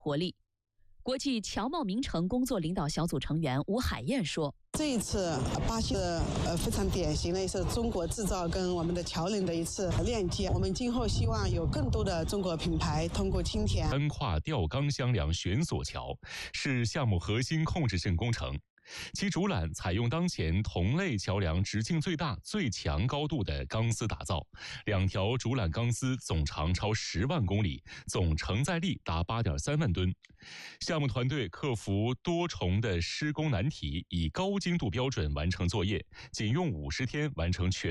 活力。国际侨贸名城工作领导小组成员吴海燕说：“ 这一次巴西的非常典型的一次中国制造跟我们的侨人的一次链接。我们今后希望有更多的中国品牌通过青田单跨吊钢箱梁悬索桥是项目核心控制阵工程。其主缆采用当前同类桥梁直径最大、最强高度的钢丝打造，2条主缆钢丝总长超10万公里，总承载力达8.3万吨。项目团队克服多重的施工难题，以高精度标准完成作业，仅用50天完成全